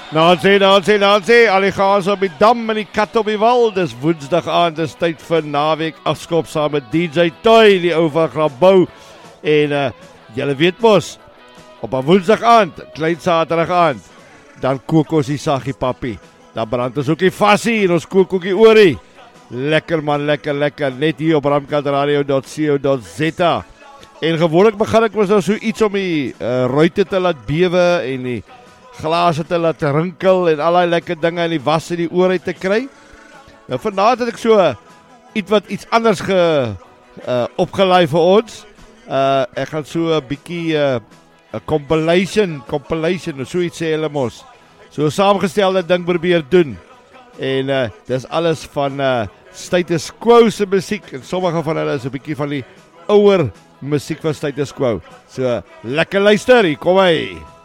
Nansie, al die gaas op die dam en die kat op die wal. Dis woensdag aand, dis tyd vir naweek afskop saam met DJ Toy, die ou van Grabouw. En julle weet mos, op 'n woensdag aand, klein saterdag aand, dan kook ons die saggie pappie. Dan brand ons ook die vassie en ons kook ook die oorie. Lekker man, lekker, net hier op ramkatradio.co.za. En gewoonlik begin ek mos nou so iets om die ruite te laat bewe en die glase te laat rinkel en al die lekker dinge en die was in die oor uit te kry. Nou vanavond het ek so iets anders opgelaai vir ons. Ek gaan so 'n bietjie 'n compilation, so iets sê hulle mos. So 'n saamgestelde ding probeer doen. En dis alles van Status Quo se musiek en sommige van hulle is 'n bietjie van die ouer musiek van Status Quo. So lekker luister, hier kom hy.